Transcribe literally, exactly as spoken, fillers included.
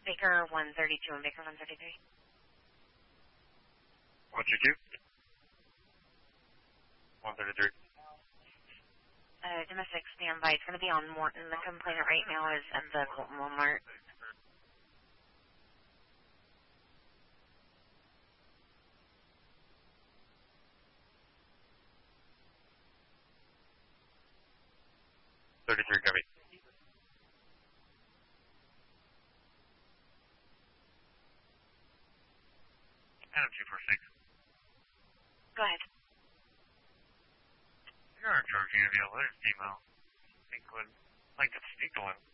Baker one thirty-two and Baker one thirty-three. one two two? one thirty-three. Uh, domestic standby. It's going to be on Morton. The complainant right now is at the Colton Walmart. thirty-three, copy. Adam two four six. Go ahead. You're in charge of the other email. I think would like to speak to one.